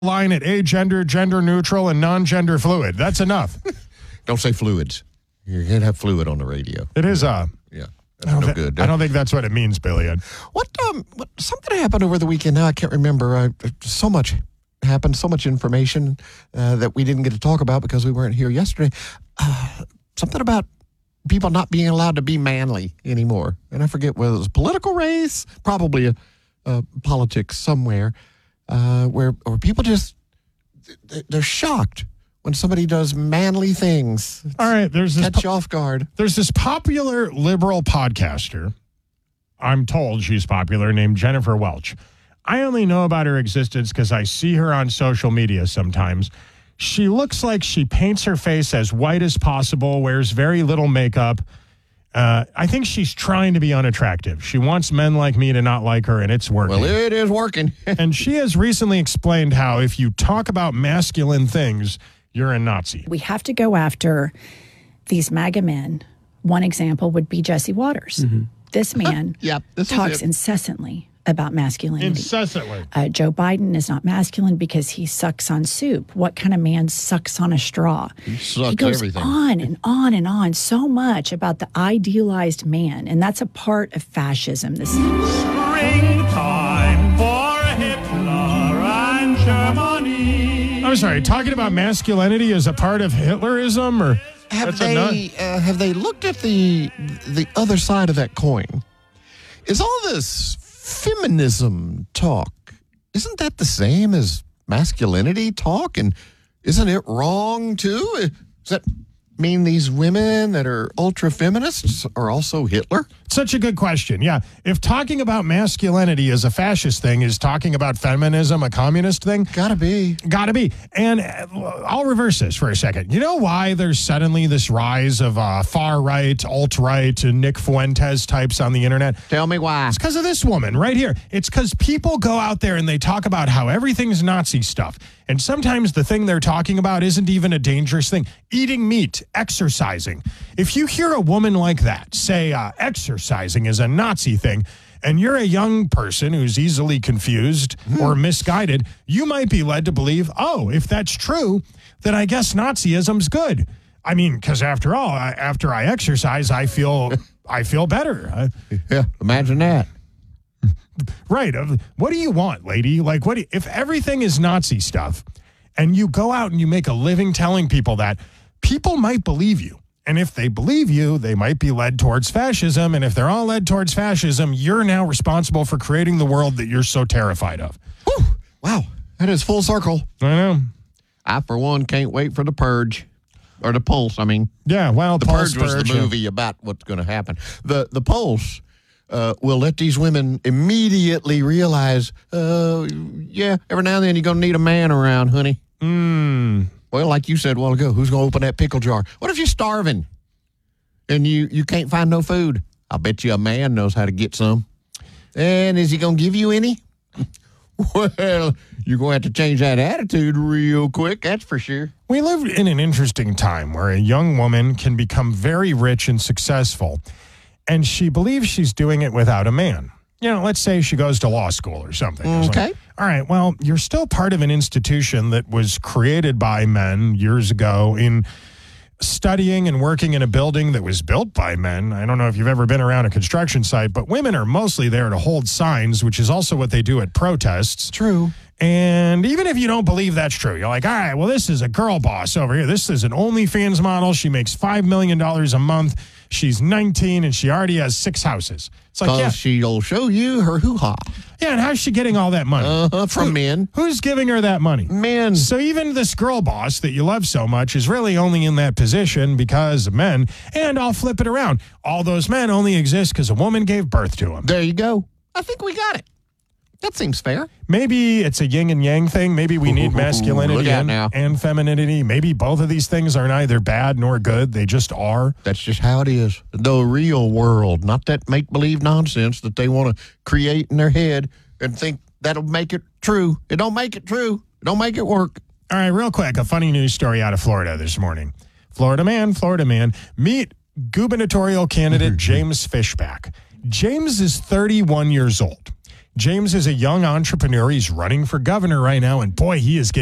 line at agender, gender neutral, and non-gender fluid. That's enough. Don't say fluids. You can't have fluid on the radio. It is Yeah, that's no good. I don't think that's what it means, Billy. What something happened over the weekend? Now I can't remember. So much happened, so much information that we didn't get to talk about because we weren't here yesterday. Something about people not being allowed to be manly anymore. And I forget whether it was a political race, probably a politics somewhere, where people just, they're shocked when somebody does manly things. All right, catch you off guard. There's this popular liberal podcaster, I'm told she's popular, named Jennifer Welch. I only know about her existence because I see her on social media sometimes. She looks like she paints her face as white as possible, wears very little makeup. I think she's trying to be unattractive. She wants men like me to not like her, and it's working. Well, it is working. And she has recently explained how if you talk about masculine things, you're a Nazi. We have to go after these MAGA men. One example would be Jesse Waters. Mm-hmm. This man talks incessantly about masculinity. Incessantly. Joe Biden is not masculine because he sucks on soup. What kind of man sucks on a straw? He goes everything. on and on and on so much about the idealized man, and that's a part of fascism. This springtime for Hitler and Germany. I'm sorry, talking about masculinity as a part of Hitlerism, or have they looked at the other side of that coin? Is all this feminism talk, isn't that the same as masculinity talk? And isn't it wrong too? Does that mean these women that are ultra feminists are also Hitler? Such a good question. Yeah. If talking about masculinity as a fascist thing is talking about feminism, a communist thing. Gotta be. And I'll reverse this for a second. You know why there's suddenly this rise of far-right, alt-right, and Nick Fuentes types on the internet? Tell me why. It's because of this woman right here. It's because people go out there and they talk about how everything's Nazi stuff. And sometimes the thing they're talking about isn't even a dangerous thing. Eating meat, exercising. If you hear a woman like that say exercising is a Nazi thing, and you're a young person who's easily confused or misguided, you might be led to believe, oh, if that's true, then I guess Nazism's good. I mean, because after all, after I exercise, I feel better. Yeah, imagine that. Right. What do you want, lady? Like, if everything is Nazi stuff and you go out and you make a living telling people that, people might believe you. And if they believe you, they might be led towards fascism. And if they're all led towards fascism, you're now responsible for creating the world that you're so terrified of. Whew. Wow. That is full circle. I know. I, for one, can't wait for The Purge. Or The Pulse, I mean. Yeah, well, The Purge was the movie about what's going to happen. The Pulse will let these women immediately realize, yeah, every now and then you're going to need a man around, honey. Well, like you said a while ago, who's going to open that pickle jar? What if you're starving and you can't find no food? I bet you a man knows how to get some. And is he going to give you any? Well, you're going to have to change that attitude real quick, that's for sure. We live in an interesting time where a young woman can become very rich and successful, and she believes she's doing it without a man. You know, let's say she goes to law school or something. Okay. Like, all right, well, you're still part of an institution that was created by men years ago in studying and working in a building that was built by men. I don't know if you've ever been around a construction site, but women are mostly there to hold signs, which is also what they do at protests. True. And even if you don't believe that's true, you're like, all right, well, this is a girl boss over here. This is an OnlyFans model. She makes $5 million a month. She's 19 and she already has 6 houses. It's like, yeah, she'll show you her hoo-ha. Yeah, and how's she getting all that money? From men. Who's giving her that money? Men. So even this girl boss that you love so much is really only in that position because of men. And I'll flip it around. All those men only exist because a woman gave birth to them. There you go. I think we got it. That seems fair. Maybe it's a yin and yang thing. Maybe we need masculinity and femininity. Maybe both of these things are neither bad nor good. They just are. That's just how it is. The real world, not that make-believe nonsense that they want to create in their head and think that'll make it true. It don't make it true. It don't make it work. All right, real quick, a funny news story out of Florida this morning. Florida man, meet gubernatorial candidate James Fishback. James is 31 years old. James is a young entrepreneur. He's running for governor right now, and boy, he is getting